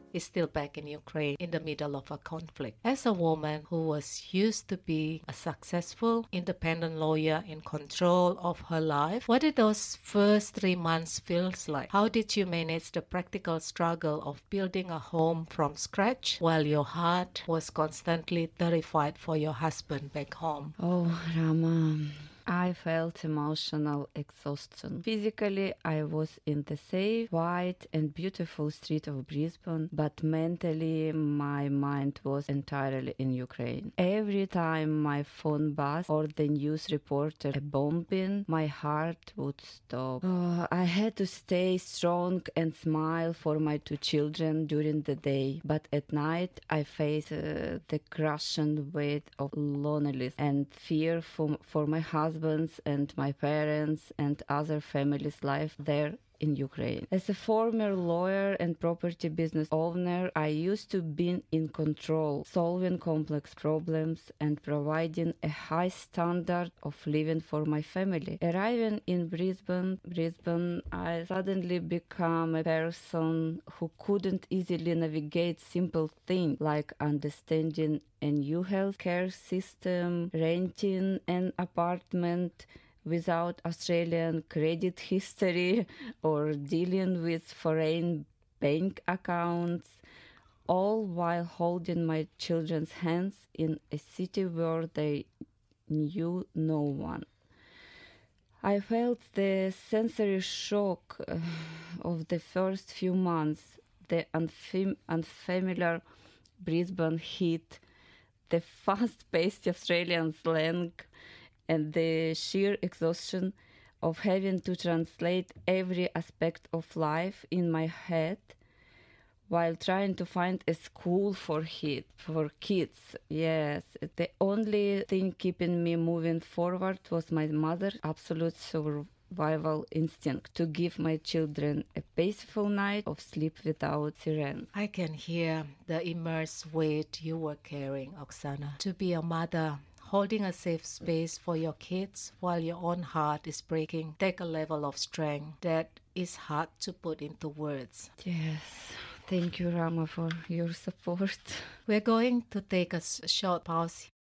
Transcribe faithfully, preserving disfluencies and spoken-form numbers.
is still back in Ukraine in the middle of a conflict. As a woman who was used to be a successful, independent lawyer in control of her life, what did those first three months feels like? How did you manage the practical struggle of building a home from scratch while your heart was constantly terrified for your husband back home? Oh, Rama. I felt emotional exhaustion. Physically, I was in the safe, white, and beautiful street of Brisbane, but mentally, my mind was entirely in Ukraine. Every time my phone buzzed or the news reported a bombing, my heart would stop. Oh, I had to stay strong and smile for my two children during the day, but at night, I faced uh, the crushing weight of loneliness and fear for, for my husband and my parents and other families' life there in Ukraine. As a former lawyer and property business owner, I used to be in control, solving complex problems and providing a high standard of living for my family. Arriving in Brisbane, Brisbane, I suddenly became a person who couldn't easily navigate simple things like understanding a new healthcare system, renting an apartment without Australian credit history, or dealing with foreign bank accounts, all while holding my children's hands in a city where they knew no one. I felt the sensory shock uh, of the first few months, the unfam- unfamiliar Brisbane heat, the fast-paced Australian slang, and the sheer exhaustion of having to translate every aspect of life in my head while trying to find a school for hit, for kids. Yes, the only thing keeping me moving forward was my mother's absolute survival instinct to give my children a peaceful night of sleep without sirens. I can hear the immense weight you were carrying, Oksana. To be a mother, holding a safe space for your kids while your own heart is breaking, take a level of strength that is hard to put into words. Yes, thank you, Rama, for your support. We're going to take a s- short pause